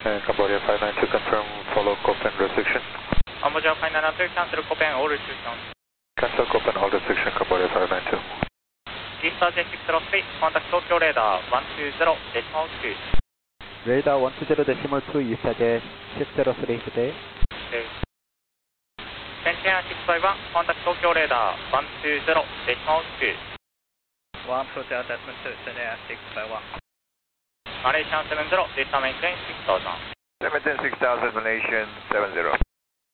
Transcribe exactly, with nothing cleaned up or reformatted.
Cambodia five nine two confirm follow Copen restriction. Cambodia five nine two cancel Copen all restrictions. Cancel Copen all restriction Cambodia five nine two. Eastern six zero three, contact Tokyo radar one two zero decimal two. Radar one two zero decimal two, Eastern six zero three today. Okay. Sentinel six five one, contact Tokyo radar one two zero decimal two. one two zero decimal two, Sentinel six five one. Malaysian seven zero, data maintain six thousand. Maintain six thousand, Malaysian seven zero.